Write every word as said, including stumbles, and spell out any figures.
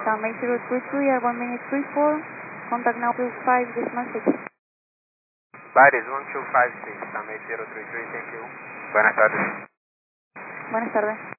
Sunmay zero three three, Air one minute three four, contact now two five decimal six. Bares one two five six, Sunmay zero three three, thank you. Buenas tardes. Buenas tardes.